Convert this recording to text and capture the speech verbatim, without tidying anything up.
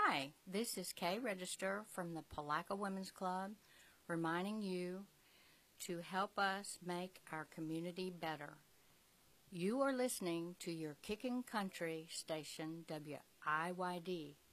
Hi, this is Kay Register from the Palaca Women's Club, reminding you to help us make our community better. You are listening to your Kickin' Country station, W I Y D,